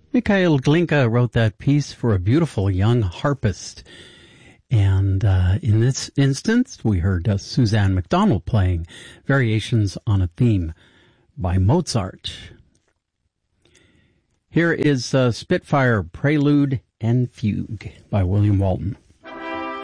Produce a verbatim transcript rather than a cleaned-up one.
Mikhail Glinka wrote that piece for a beautiful young harpist. And uh, in this instance, we heard uh, Suzanne MacDonald playing Variations on a Theme by Mozart. Here is uh, Spitfire Prelude and Fugue by William Walton.